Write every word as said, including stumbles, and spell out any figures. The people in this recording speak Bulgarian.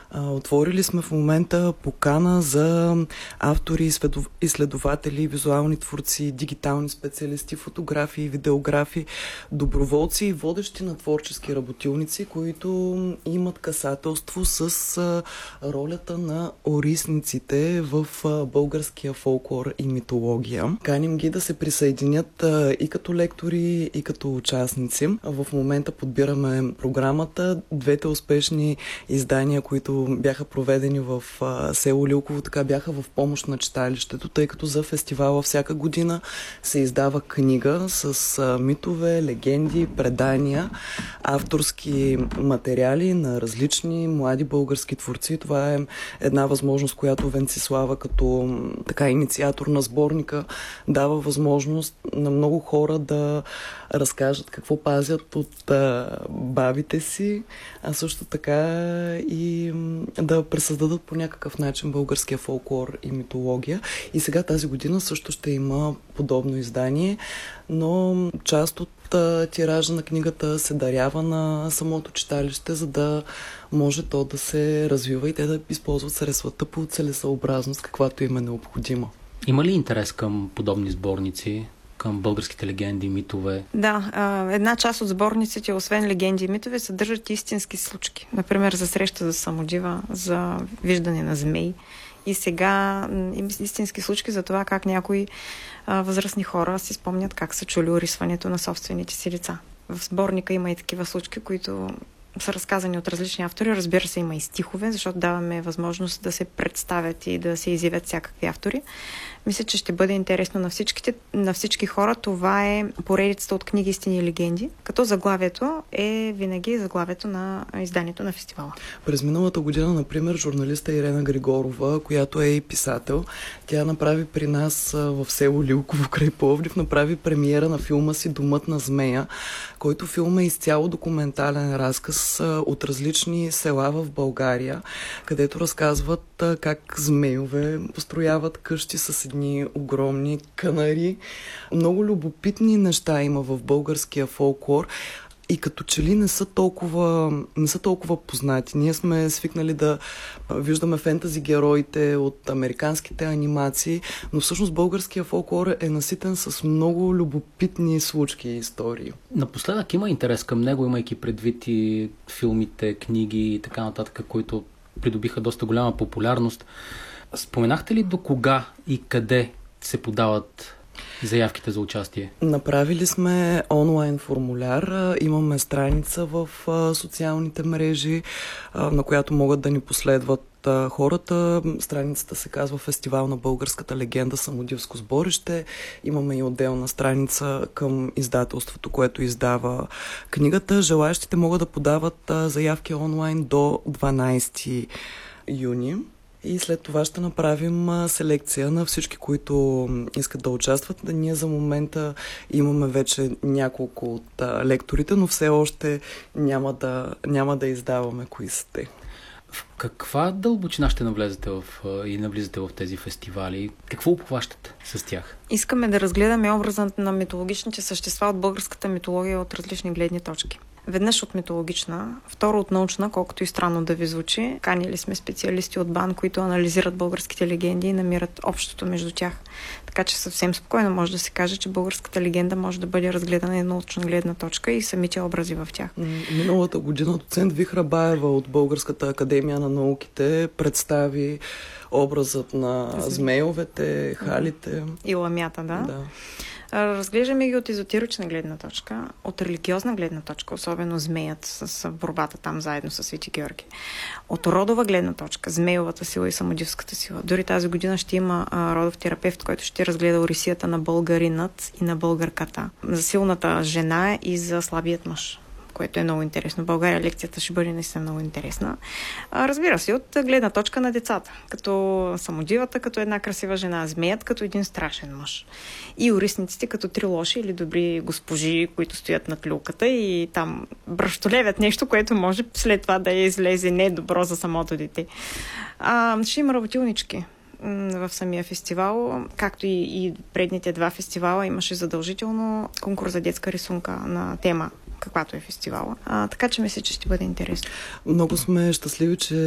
Отворили сме в момента покана за автори, изследователи, визуални творци, дигитални специалисти, фотографи, видеографи, доброволци и водещи на творчески работилници, които имат касателство с ролята на орисниците в българския фолклор и митология. Каним ги да се присъединят и като лектори, и като участници. В момента подбираме програмата. Двете успешни издания, които бяха проведени в село Лилково, така бяха в помощ на читалището, тъй като за фестивала всяка година се издава книга с митове, легенди, предания, авторски материали на различни млади български творци. Това е една възможност, която Венцислава като така инициатор на сборника дава възможност на много хора да разкажат какво пазят от а, бабите си, а също така и да пресъздадат по някакъв начин българския фолклор и митология. И сега тази година също ще има подобно издание, но част от а, тиража на книгата се дарява на самото читалище, за да може то да се развива и те да използват средствата по целесъобразност, каквато им е необходима. Има ли интерес към подобни сборници? Към българските легенди, митове? Да, една част от сборниците, освен легенди и митове, съдържат истински случки. Например, за среща за самодива, за виждане на змей. И сега истински случки за това как някои възрастни хора си спомнят как са чули орисването на собствените си лица. В сборника има и такива случки, които са разказани от различни автори. Разбира се, има и стихове, защото даваме възможност да се представят и да се изявят всякакви автори. Мисля, че ще бъде интересно на, всичките, на всички хора. Това е поредицата от книги, истини и легенди, като заглавието е винаги заглавието на изданието на фестивала. През миналата година, например, журналиста Ирена Григорова, която е и писател, тя направи при нас в село Лилково край Пловдив, направи премиера на филма си Домът на змея, който филм е изцяло документален разказ от различни села в България, където разказват как змейове построяват къщи с едни огромни канари. Много любопитни неща има в българския фолклор и като че ли не са толкова, не са толкова познати. Ние сме свикнали да виждаме фентази героите от американските анимации, но всъщност българския фолклор е наситен с много любопитни случки и истории. Напоследък има интерес към него, имайки предвид и филмите, книги и така нататък, които придобиха доста голяма популярност. Споменахте ли до кога и къде се подават заявките за участие? Направили сме онлайн формуляр. Имаме страница в социалните мрежи, на която могат да ни последват хората. Страницата се казва Фестивал на българската легенда Самодивско сборище. Имаме и отделна страница към издателството, което издава книгата. Желаещите могат да подават заявки онлайн до дванайсети юни. И след това ще направим селекция на всички, които искат да участват. Да, ние за момента имаме вече няколко от лекторите, но все още няма да, няма да издаваме кои са те. В каква дълбочина ще навлезете в, и навлизате в тези фестивали? Какво обхващате с тях? Искаме да разгледаме образът на митологичните същества от българската митология от различни гледни точки. Веднъж от митологична, второ от научна, колкото и странно да ви звучи. Канили сме специалисти от БАН, които анализират българските легенди и намират общото между тях. Така че съвсем спокойно може да се каже, че българската легенда може да бъде разгледана и научна гледна точка и самите образи в тях. Миналата година доцент Вихра Баева от Българската академия на науките представи образът на змейовете, халите. И ламята, да. да. Разглеждаме ги от езотерична гледна точка, от религиозна гледна точка, особено змеят с борбата там заедно с Свети Георги. От родова гледна точка, змеевата сила и самодивската сила. Дори тази година ще има а, родов терапевт, който ще разгледа орисията на българинът и на българката. За силната жена и за слабият мъж, което е много интересно. В България лекцията ще бъде наистина много интересна. А, разбира се, от гледна точка на децата. Като самодивата, като една красива жена, змеят като един страшен мъж. И орисниците като три лоши или добри госпожи, които стоят над люлката и там бръщолевят нещо, което може след това да излезе недобро за самото дете. А, ще има работилнички в самия фестивал, както и, и предните два фестивала имаше задължително конкурс за детска рисунка на тема, каквато е фестивала. А, така че мисля, че ще бъде интересно. Много сме щастливи, че